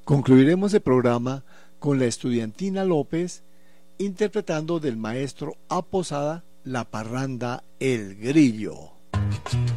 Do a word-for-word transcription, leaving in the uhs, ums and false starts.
Concluiremos el programa con la estudiantina López interpretando del maestro A. Posada la parranda El Grillo.